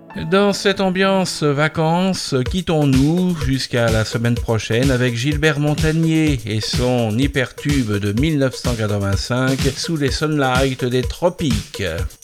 Dans cette ambiance vacances, quittons-nous jusqu'à la semaine prochaine avec Gilbert Montagnier et son hypertube de 1985 sous les sunlights des tropiques.